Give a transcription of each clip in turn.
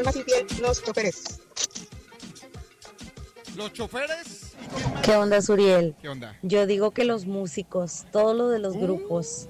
profesión más infiel, los choferes. ¿Los choferes? ¿Y quién más? ¿Qué onda, Suriel? ¿Qué onda? Yo digo que los músicos, todo lo de los grupos.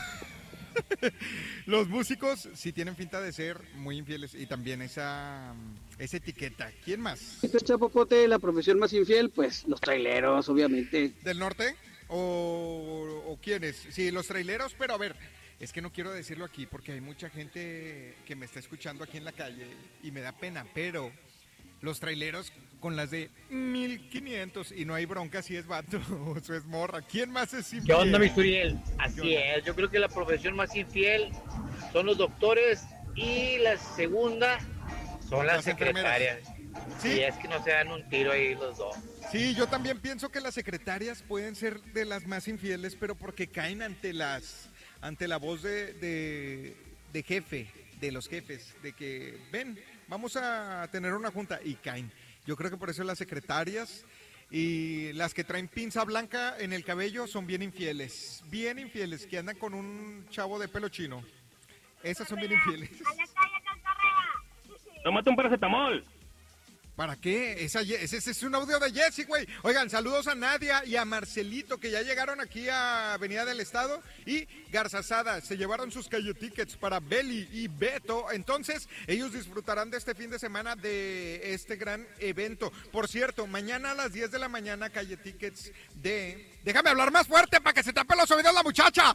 Los músicos sí tienen finta de ser muy infieles y también esa etiqueta. ¿Quién más? Chapopote, la profesión más infiel, pues los traileros, obviamente. ¿Del norte? ¿O quiénes? Sí, los traileros, pero a ver, es que no quiero decirlo aquí porque hay mucha gente que me está escuchando aquí en la calle y me da pena, pero los traileros con las de 1500 y no hay bronca si es vato o si es morra. ¿Quién más es infiel? ¿Qué onda, mi Suriel? Así es, yo creo que la profesión más infiel son los doctores y la segunda son las secretarias. ¿Sí? Y es que no se dan un tiro ahí los dos. Sí, yo también pienso que las secretarias pueden ser de las más infieles, pero porque caen ante la voz de jefe, de los jefes, de que ven, vamos a tener una junta y caen. Yo creo que por eso las secretarias y las que traen pinza blanca en el cabello son bien infieles, que andan con un chavo de pelo chino. Esas son bien infieles. Tómate un paracetamol. ¿Para qué? Ese es un audio de Jessy, güey. Oigan, saludos a Nadia y a Marcelito, que ya llegaron aquí a Avenida del Estado. Y Garzazada, se llevaron sus Calle Tickets para Beli y Beto. Entonces, ellos disfrutarán de este fin de semana de este gran evento. Por cierto, mañana a las 10 de la mañana, Calle Tickets de... Déjame hablar más fuerte para que se tape los oídos la muchacha.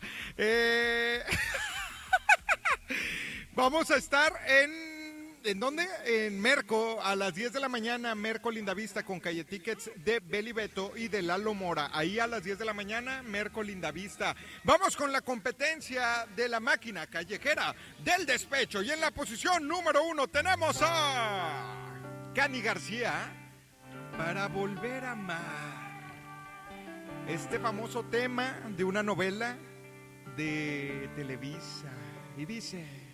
Vamos a estar ¿En dónde? En Merco, a las 10 de la mañana, Merco Lindavista con Calle Tickets de Beli Beto y de Lalo Mora. Ahí a las 10 de la mañana, Merco Lindavista. Vamos con la competencia de la máquina callejera del despecho. Y en la posición número 1 tenemos a Cani García, Para Volver a Amar. Este famoso tema de una novela de Televisa. Y dice...